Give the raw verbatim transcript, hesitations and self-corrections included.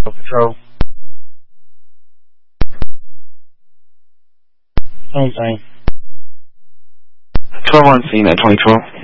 Patrol. Same thing. twelve on scene at twenty twelve.